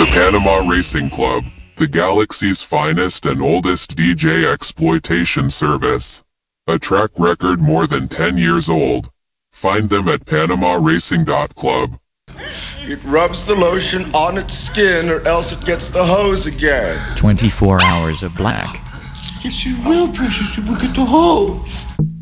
Panama Racing Club, the galaxy's finest and oldest DJ exploitation service. A track record more than 10 years old. Find them at PanamaRacing.club. It rubs the lotion on its skin or else it gets the hose again. 24 hours of black. Yes, you will, precious. You will get the hose.